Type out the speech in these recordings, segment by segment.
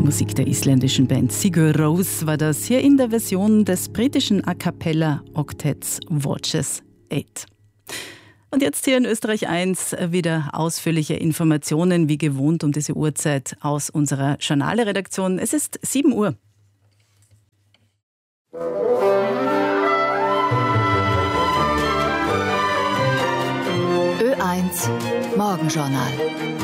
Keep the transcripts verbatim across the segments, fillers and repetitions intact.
Musik der isländischen Band Sigur Rós war das hier in der Version des britischen A Cappella Oktetts Watches acht. Und jetzt hier in Österreich eins wieder ausführliche Informationen wie gewohnt um diese Uhrzeit aus unserer Journale-Redaktion. Es ist sieben Uhr. Ö eins Morgenjournal.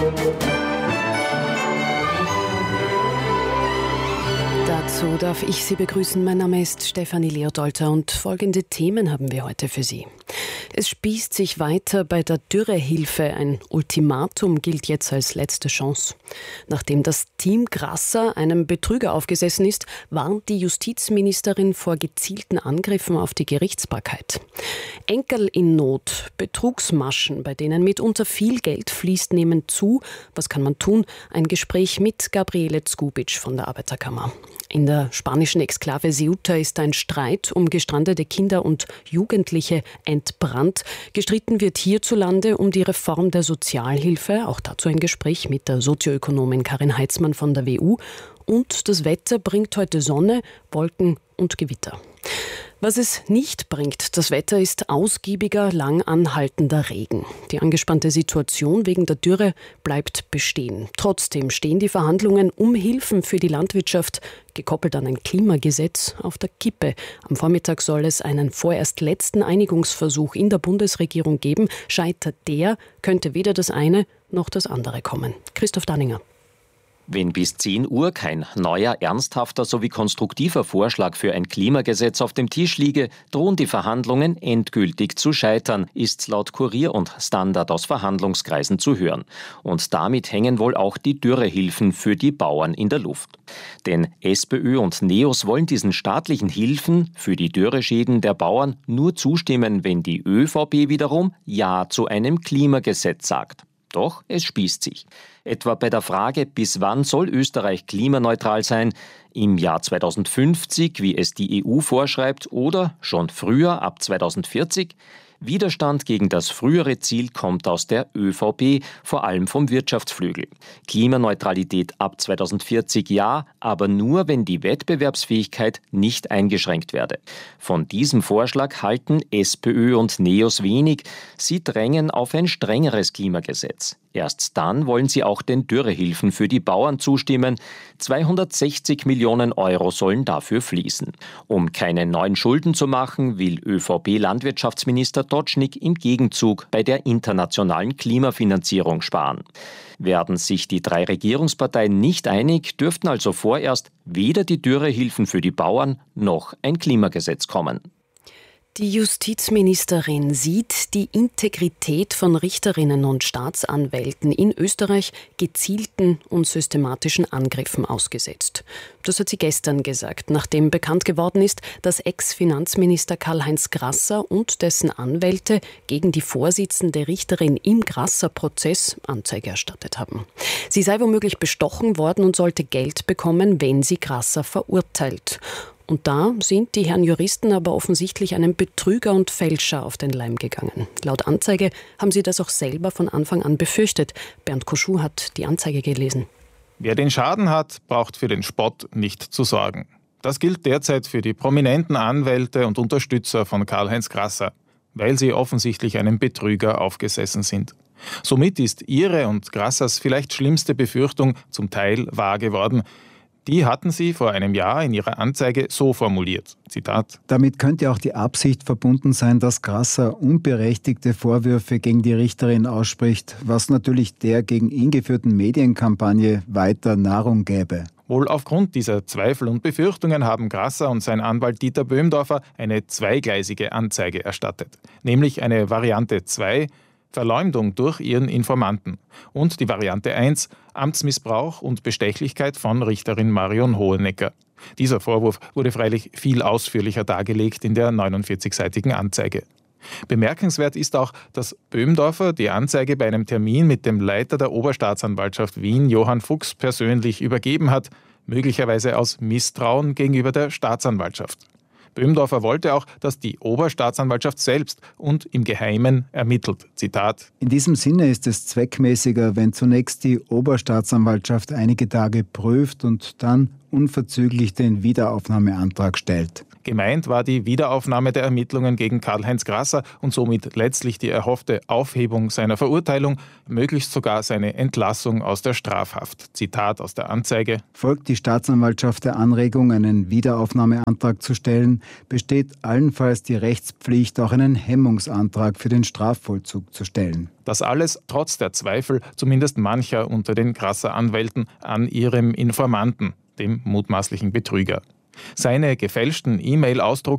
Dazu darf ich Sie begrüßen. Mein Name ist Stefanie Leodolter und folgende Themen haben wir heute für Sie. Es spießt sich weiter bei der Dürrehilfe. Ein Ultimatum gilt jetzt als letzte Chance. Nachdem das Team Grasser einem Betrüger aufgesessen ist, warnt die Justizministerin vor gezielten Angriffen auf die Gerichtsbarkeit. Enkel in Not, Betrugsmaschen, bei denen mitunter viel Geld fließt, nehmen zu. Was kann man tun? Ein Gespräch mit Gabriele Zgubic von der Arbeiterkammer. In der spanischen Exklave Ceuta ist ein Streit um gestrandete Kinder und Jugendliche entbrannt. Gestritten wird hierzulande um die Reform der Sozialhilfe. Auch dazu ein Gespräch mit der Sozioökonomin Karin Heitzmann von der W U. Und das Wetter bringt heute Sonne, Wolken und Gewitter. Was es nicht bringt, das Wetter ist ausgiebiger, lang anhaltender Regen. Die angespannte Situation wegen der Dürre bleibt bestehen. Trotzdem stehen die Verhandlungen um Hilfen für die Landwirtschaft, gekoppelt an ein Klimagesetz, auf der Kippe. Am Vormittag soll es einen vorerst letzten Einigungsversuch in der Bundesregierung geben. Scheitert der, könnte weder das eine noch das andere kommen. Christoph Danninger. Wenn bis zehn Uhr kein neuer, ernsthafter sowie konstruktiver Vorschlag für ein Klimagesetz auf dem Tisch liege, drohen die Verhandlungen endgültig zu scheitern, ist laut Kurier und Standard aus Verhandlungskreisen zu hören. Und damit hängen wohl auch die Dürrehilfen für die Bauern in der Luft. Denn SPÖ und NEOS wollen diesen staatlichen Hilfen für die Dürreschäden der Bauern nur zustimmen, wenn die ÖVP wiederum Ja zu einem Klimagesetz sagt. Doch es spießt sich. Etwa bei der Frage, bis wann soll Österreich klimaneutral sein? Im Jahr zweitausendfünfzig, wie es die E U vorschreibt, oder schon früher, ab zweitausendvierzig? Widerstand gegen das frühere Ziel kommt aus der ÖVP, vor allem vom Wirtschaftsflügel. Klimaneutralität ab zweitausendvierzig ja, aber nur, wenn die Wettbewerbsfähigkeit nicht eingeschränkt werde. Von diesem Vorschlag halten SPÖ und NEOS wenig. Sie drängen auf ein strengeres Klimagesetz. Erst dann wollen sie auch den Dürrehilfen für die Bauern zustimmen. zweihundertsechzig Millionen Euro sollen dafür fließen. Um keine neuen Schulden zu machen, will ÖVP-Landwirtschaftsminister Totschnig im Gegenzug bei der internationalen Klimafinanzierung sparen. Werden sich die drei Regierungsparteien nicht einig, dürften also vorerst weder die Dürrehilfen für die Bauern noch ein Klimagesetz kommen. Die Justizministerin sieht die Integrität von Richterinnen und Staatsanwälten in Österreich gezielten und systematischen Angriffen ausgesetzt. Das hat sie gestern gesagt, nachdem bekannt geworden ist, dass Ex-Finanzminister Karl-Heinz Grasser und dessen Anwälte gegen die Vorsitzende Richterin im Grasser-Prozess Anzeige erstattet haben. Sie sei womöglich bestochen worden und sollte Geld bekommen, wenn sie Grasser verurteilt. Und da sind die Herren Juristen aber offensichtlich einem Betrüger und Fälscher auf den Leim gegangen. Laut Anzeige haben sie das auch selber von Anfang an befürchtet. Bernd Koschuh hat die Anzeige gelesen. Wer den Schaden hat, braucht für den Spott nicht zu sorgen. Das gilt derzeit für die prominenten Anwälte und Unterstützer von Karl-Heinz Grasser, weil sie offensichtlich einem Betrüger aufgesessen sind. Somit ist ihre und Grassers vielleicht schlimmste Befürchtung zum Teil wahr geworden. Die hatten sie vor einem Jahr in ihrer Anzeige so formuliert, Zitat: Damit könnte auch die Absicht verbunden sein, dass Grasser unberechtigte Vorwürfe gegen die Richterin ausspricht, was natürlich der gegen ihn geführten Medienkampagne weiter Nahrung gäbe. Wohl aufgrund dieser Zweifel und Befürchtungen haben Grasser und sein Anwalt Dieter Böhmdorfer eine zweigleisige Anzeige erstattet, nämlich eine Variante zwei, Verleumdung durch ihren Informanten, und die Variante eins, Amtsmissbrauch und Bestechlichkeit von Richterin Marion Hohenecker. Dieser Vorwurf wurde freilich viel ausführlicher dargelegt in der neunundvierzigseitigen Anzeige. Bemerkenswert ist auch, dass Böhmdorfer die Anzeige bei einem Termin mit dem Leiter der Oberstaatsanwaltschaft Wien, Johann Fuchs, persönlich übergeben hat, möglicherweise aus Misstrauen gegenüber der Staatsanwaltschaft. Böhmdorfer wollte auch, dass die Oberstaatsanwaltschaft selbst und im Geheimen ermittelt. Zitat: In diesem Sinne ist es zweckmäßiger, wenn zunächst die Oberstaatsanwaltschaft einige Tage prüft und dann unverzüglich den Wiederaufnahmeantrag stellt. Gemeint war die Wiederaufnahme der Ermittlungen gegen Karl-Heinz Grasser und somit letztlich die erhoffte Aufhebung seiner Verurteilung, möglichst sogar seine Entlassung aus der Strafhaft. Zitat aus der Anzeige: Folgt die Staatsanwaltschaft der Anregung, einen Wiederaufnahmeantrag zu stellen, besteht allenfalls die Rechtspflicht, auch einen Hemmungsantrag für den Strafvollzug zu stellen. Das alles trotz der Zweifel zumindest mancher unter den Grasser-Anwälten an ihrem Informanten, dem mutmaßlichen Betrüger. Seine gefälschten E-Mail-Ausdrucke